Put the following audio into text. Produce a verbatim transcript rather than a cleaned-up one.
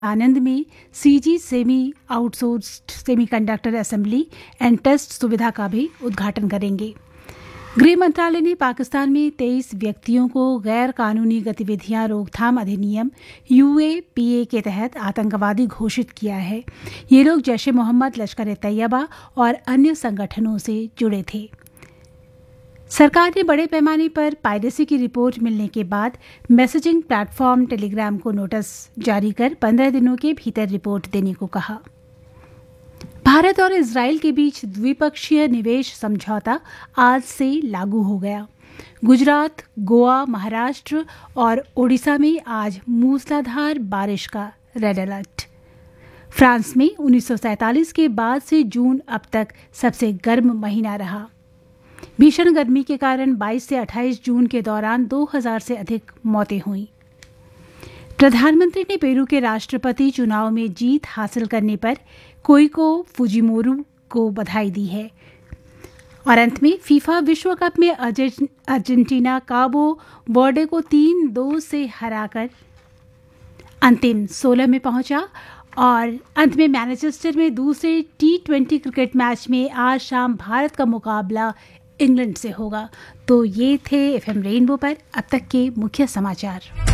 आनंद में CG semi outsourced semiconductor assembly and test सुविधा का भी उद्घाटन करेंगे। गृह मंत्रालय ने पाकिस्तान में तेईस व्यक्तियों को गैर कानूनी गतिविधियां रोकथाम अधिनियम यूएपीए के तहत आतंकवादी घोषित किया है। ये लोग जैश ए मोहम्मद, लश्कर ए तैयबा और अन्य संगठनों से जुड़े थे। सरकार ने बड़े पैमाने पर पायरेसी की रिपोर्ट मिलने के बाद मैसेजिंग प्लेटफॉर्म टेलीग्राम को नोटिस जारी कर पंद्रह दिनों के भीतर रिपोर्ट देने को कहा। भारत और इजराइल के बीच द्विपक्षीय निवेश समझौता आज से लागू हो गया। गुजरात, गोवा, महाराष्ट्र और ओडिशा में आज मूसलाधार बारिश का रेड अलर्ट। फ्रांस में उन्नीस सौ सैंतालीस के बाद से जून अब तक सबसे गर्म महीना रहा। भीषण गर्मी के कारण बाईस से अट्ठाईस जून के दौरान दो हज़ार से अधिक मौतें हुईं। प्रधानमंत्री ने पेरू के राष्ट्रपति चुनाव में जीत हासिल करने पर कोइको फुजिमोरू को बधाई दी है। और अंत में फीफा विश्व कप में अर्जेंटीना काबो वर्डे को तीन दो से हराकर अंतिम सोलह में पहुंचा। और अंत में मैनचेस्टर में दूसरे टी ट्वेंटी क्रिकेट मैच में आज शाम भारत का मुकाबला इंग्लैंड से होगा। तो ये थे एफएम रेनबो पर अब तक के मुख्य समाचार।